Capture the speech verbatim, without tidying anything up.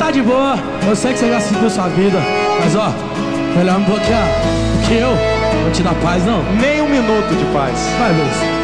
Tá de boa, eu sei que você já seguiu sua vida, mas ó, melhor me bloquear, porque eu não vou te dar paz não. Nem um minuto de paz. Vai, Luiz.